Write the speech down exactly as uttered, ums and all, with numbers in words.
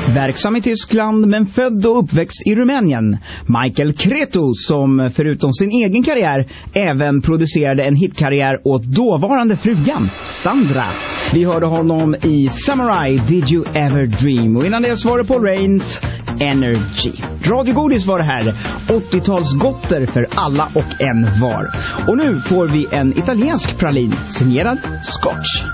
Verksam i Tyskland men född och uppväxt i Rumänien. Michael Cretu, som förutom sin egen karriär även producerade en hitkarriär åt dåvarande frugan Sandra. Vi hörde honom i Samurai, Did You Ever Dream? Och innan det var det Paul Reigns, Energy. Radiogodis var det här. åttiotalsgotter för alla och en var. Och nu får vi en italiensk pralin signerad Scotch.